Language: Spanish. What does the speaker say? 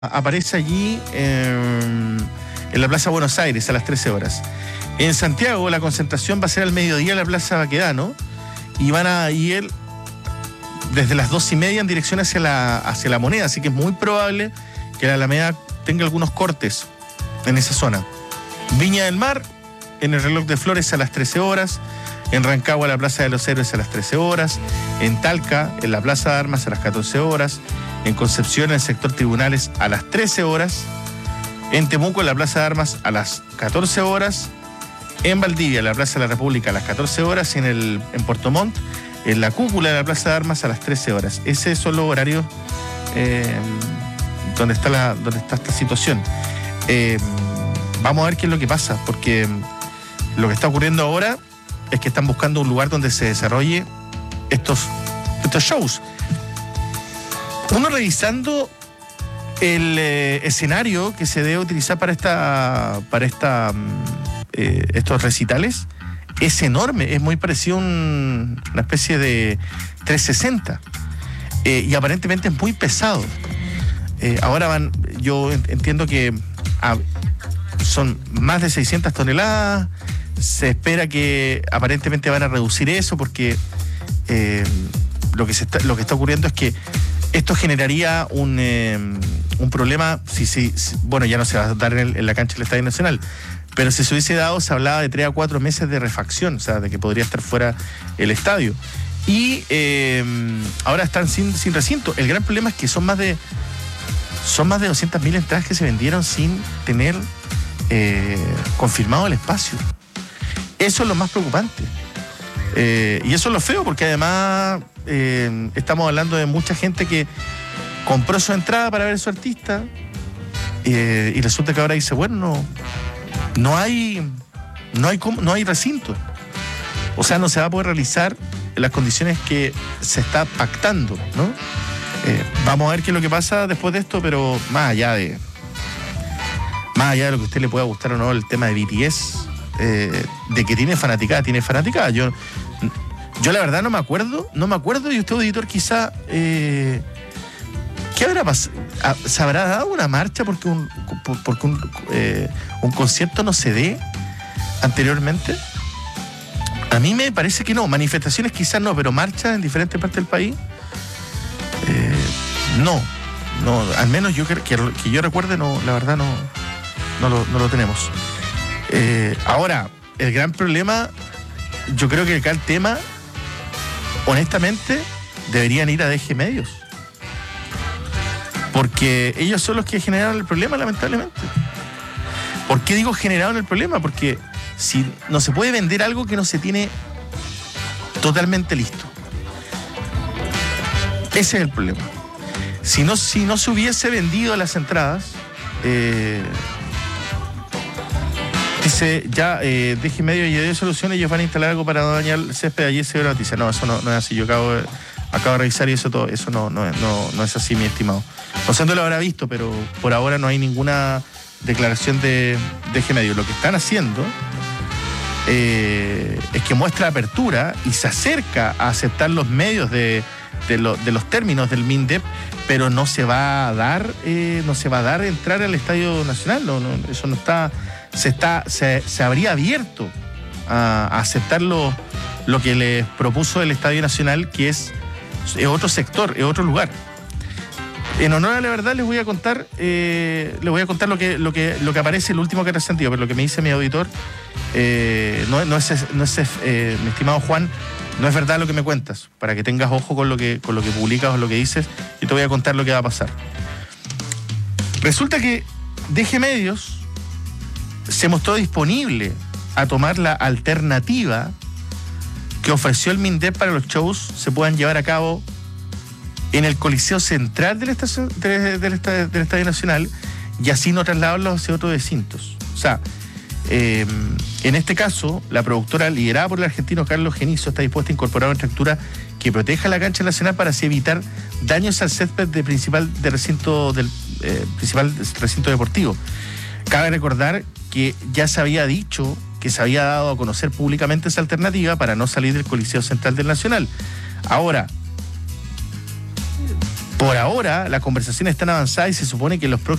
aparece allí en la Plaza Buenos Aires a las 13 horas. En Santiago la concentración va a ser al mediodía en la Plaza Baquedano y van a ir desde las 2:30 en dirección hacia la Moneda, así que es muy probable que la Alameda tenga algunos cortes en esa zona. Viña del Mar, en el Reloj de Flores a las 13 horas, en Rancagua la Plaza de los Héroes a las 13 horas, en Talca, en la Plaza de Armas a las 14 horas, en Concepción, en el sector Tribunales a las 13 horas, en Temuco, en la Plaza de Armas a las 14 horas, en Valdivia, en la Plaza de la República a las 14 horas, y en Puerto Montt, en la cúpula de la Plaza de Armas a las 13 horas. Esos son los horarios donde está esta situación. Vamos a ver qué es lo que pasa, porque lo que está ocurriendo ahora es que están buscando un lugar donde se desarrolle estos shows. Uno revisando el escenario que se debe utilizar para estos recitales es enorme, es muy parecido a una especie de 360 y aparentemente es muy pesado. Ahora yo entiendo que son más de 600 toneladas. Se espera que aparentemente van a reducir eso porque lo que está ocurriendo es que esto generaría un problema bueno, ya no se va a dar en la cancha del Estadio Nacional, pero si se hubiese dado, se hablaba de 3 a 4 meses de refacción, o sea, de que podría estar fuera el estadio. Y ahora están sin recinto. El gran problema es que son más de 200.000 entradas que se vendieron sin tener confirmado el espacio. Eso es lo más preocupante. Y eso es lo feo, porque además estamos hablando de mucha gente que compró su entrada para ver a su artista y resulta que ahora dice, bueno, no hay recinto. O sea, no se va a poder realizar en las condiciones que se está pactando, ¿no? Vamos a ver qué es lo que pasa después de esto, pero más allá de lo que a usted le pueda gustar o no, el tema de BTS, de que tiene fanaticada. Yo la verdad no me acuerdo, y usted, auditor, quizá ¿qué habrá pasado? ¿Se habrá dado una marcha porque un concierto no se dé anteriormente? A mí me parece que no. Manifestaciones quizás no, pero marchas en diferentes partes del país no, al menos yo que yo recuerde, no, la verdad no lo tenemos. Ahora, el gran problema, yo creo que acá el tema, honestamente, deberían ir a DG Medios, porque ellos son los que generaron el problema, lamentablemente. ¿Por qué digo generaron el problema? Porque si no se puede vender algo que no se tiene totalmente listo. Ese es el problema. Si no se hubiese vendido las entradas, dice ya DG Medio y de soluciones, ellos van a instalar algo para no dañar el césped. Allí se ve la noticia. No, eso no es así. Yo acabo de revisar y eso no es así, mi estimado. No sé dónde lo habrá visto, pero por ahora no hay ninguna declaración de DG Medio. Lo que están haciendo es que muestra apertura y se acerca a aceptar los medios de los términos del MINDEP, pero no se va a dar entrar al Estadio Nacional. Eso no está. Se habría abierto a aceptar lo que les propuso el Estadio Nacional, que es otro sector, es otro lugar. En honor a la verdad les voy a contar lo que aparece, el último que ha trascendido, pero lo que me dice mi auditor, no es mi estimado Juan, no es verdad lo que me cuentas, para que tengas ojo con lo que publicas o lo que dices, y te voy a contar lo que va a pasar. Resulta que DG Medios se mostró disponible a tomar la alternativa que ofreció el MINDEP para los shows se puedan llevar a cabo en el Coliseo Central del Estadio Nacional y así no trasladarlos hacia otros recintos. O sea, en este caso, la productora liderada por el argentino Carlos Genizo está dispuesta a incorporar una estructura que proteja la cancha nacional para así evitar daños al césped principal recinto deportivo. Cabe recordar que ya se había dicho que se había dado a conocer públicamente esa alternativa para no salir del Coliseo Central del Nacional. Ahora, Por ahora, las conversaciones están avanzadas y se supone que en los próximos